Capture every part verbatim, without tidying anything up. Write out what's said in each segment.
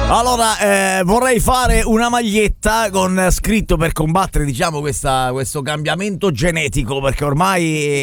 Allora, eh, vorrei fare una maglietta con scritto per combattere, diciamo, questa, questo cambiamento genetico, perché ormai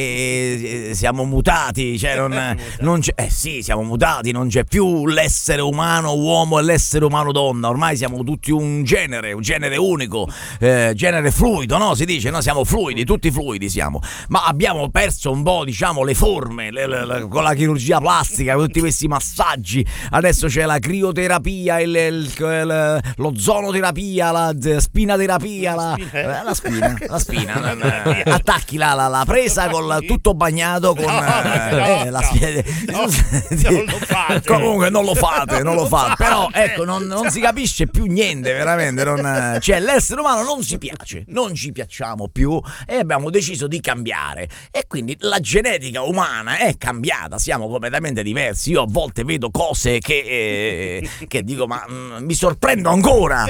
eh, siamo mutati, cioè non, non c'è, eh sì, siamo mutati, non c'è più l'essere umano uomo e l'essere umano donna, ormai siamo tutti un genere, un genere unico, eh, genere fluido, no? Si dice, no? Siamo fluidi, tutti fluidi siamo, ma abbiamo perso un po', diciamo, le forme, le, le, le, con la chirurgia plastica, con tutti questi massaggi, adesso c'è la crioterapia, il Il, il, lo zonoterapia, la spinaterapia, la, la spina, la spina, attacchi la, la, la presa con tutto bagnato con no, eh, no, la spina. No, non lo fate. Comunque non lo fate, non lo fate. Però ecco, non, non si capisce più niente, veramente. Non, cioè, l'essere umano non si piace, non ci piacciamo più e abbiamo deciso di cambiare. E quindi la genetica umana è cambiata, siamo completamente diversi. Io a volte vedo cose che, eh, che dico, ma mi sorprendo ancora.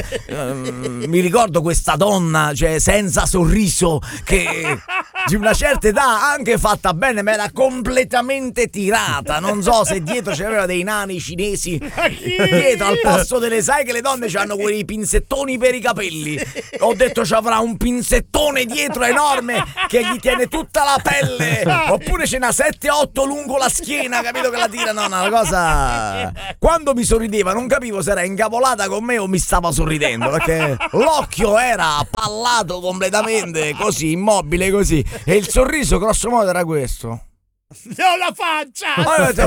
uh, mi ricordo questa donna, cioè senza sorriso, che di una certa età, anche fatta bene, ma era completamente tirata. Non so se dietro c'aveva dei nani cinesi dietro, al posto delle, sai che le donne hanno quei pinzettoni per i capelli, ho detto ci avrà un pinzettone dietro enorme che gli tiene tutta la pelle, oppure ce n'ha sette otto lungo la schiena, capito, che la tirano. No, una cosa, quando mi sorrideva non capivo se era incavolata con me o mi stava sorridendo, perché l'occhio era pallato completamente, così, immobile così, e il sorriso grosso modo era questo. Non la faccia!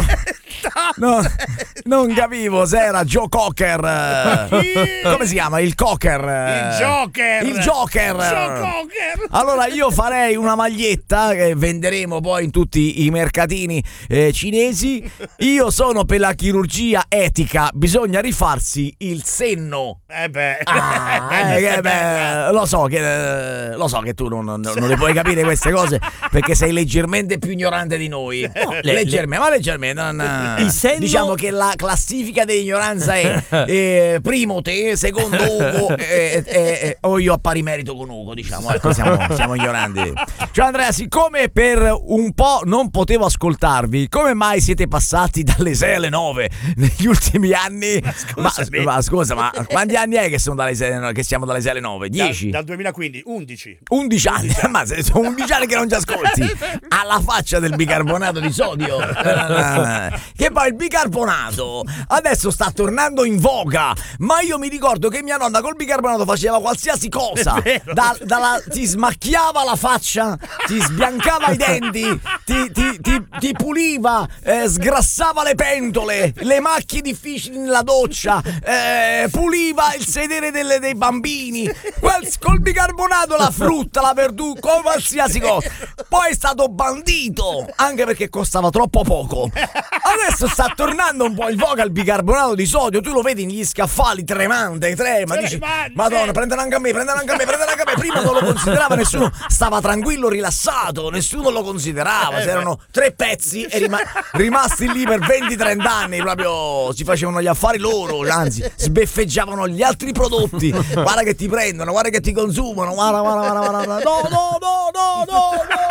No, non capivo se era Joe Cocker. Come si chiama? Il Cocker. Il Joker. Il Joker. Joe Cocker. Allora io farei una maglietta che venderemo poi in tutti i mercatini eh, cinesi. Io sono per la chirurgia etica. Bisogna rifarsi il senno. Eh beh. Ah, eh, che beh, lo so che eh, lo so che tu non, non, non le puoi capire queste cose perché sei leggermente più ignorante di noi. No, le, leggermente, le, ma leggermente non, il senno... Diciamo che la classifica di ignoranza è eh, primo te, secondo Ugo eh, eh, eh, o io a pari merito con Ugo, diciamo, ecco, siamo, siamo ignoranti. Cioè Andrea, siccome per un po' non potevo ascoltarvi, come mai siete passati dalle sei alle nove negli ultimi anni? Ma, ma, ma scusa, ma quanti anni è che, sono dalle sei, che siamo dalle sei alle nove? dieci? Dal, dal duemilaquindici, undici. undici anni, undici anni. Ma sono undici anni che non ci ascolti. Alla faccia del bicarbonato di sodio. Che poi il bicarbonato adesso sta tornando in voga, ma io mi ricordo che mia nonna col bicarbonato faceva qualsiasi cosa, da, dalla, ti smacchiava la faccia, ti sbiancava i denti, ti, ti, ti, ti puliva, eh, sgrassava le pentole, le macchie difficili nella doccia, eh, puliva il sedere delle, dei bambini Qual, col bicarbonato, la frutta, la verdura, qualsiasi cosa. Poi è stato bandito anche perché costava troppo poco. Adesso sta tornando un po' il voga al bicarbonato di sodio. Tu lo vedi negli scaffali, tremante, trema, dici madonna, prendere anche a me, prendere anche a me, prendere anche a me. Prima non lo considerava nessuno, stava tranquillo, rilassato, nessuno lo considerava. C'erano tre pezzi e rima- rimasti lì per venti trenta anni, proprio si facevano gli affari loro, anzi sbeffeggiavano gli altri prodotti. Guarda che ti prendono, guarda che ti consumano, guarda, guarda, guarda, guarda. No, no, no, no, no,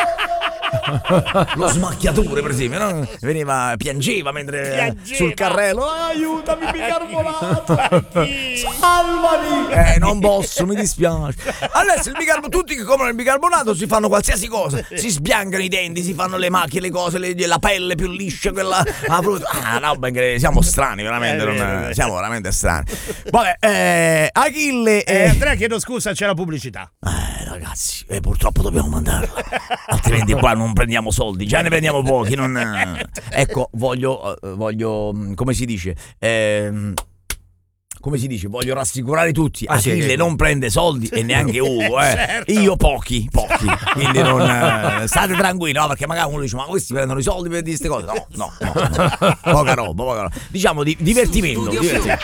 no. Lo smacchiatore, per esempio, no? Veniva, piangeva mentre piangeva sul carrello. Aiutami, bicarbonato, salvami. Eh, non posso, mi dispiace. Adesso il bicarbonato, tutti che comprano il bicarbonato si fanno qualsiasi cosa, si sbiancano i denti, si fanno le macchie, le cose, le, la pelle più liscia, quella la frutta. Ah, no, beh, siamo strani, veramente, non, siamo veramente strani. Vabbè, eh, Achille eh, eh, Andrea, chiedo scusa, c'è la pubblicità. Eh, ragazzi, eh, purtroppo dobbiamo mandarla, altrimenti qua non prendiamo soldi, già ne prendiamo pochi. Non... Ecco, voglio, voglio, come si dice, ehm, come si dice, voglio rassicurare tutti. Ah, Achille sì, non prende soldi e neanche Ugo, eh. Certo. Io pochi, pochi. Quindi non eh, state tranquilli, no? Perché magari uno dice, ma questi prendono i soldi per queste cose. No, no, no, no. Poca roba, poca roba. Diciamo di divertimento. divertimento.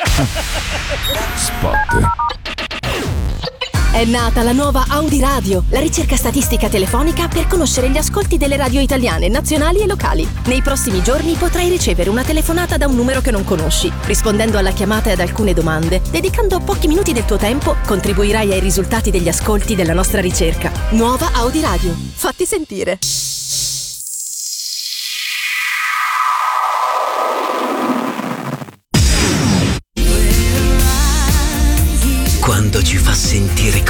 Spot. È nata la nuova Audi Radio, la ricerca statistica telefonica per conoscere gli ascolti delle radio italiane, nazionali e locali. Nei prossimi giorni potrai ricevere una telefonata da un numero che non conosci. Rispondendo alla chiamata e ad alcune domande, dedicando pochi minuti del tuo tempo, contribuirai ai risultati degli ascolti della nostra ricerca. Nuova Audi Radio. Fatti sentire. quando ci fa sentire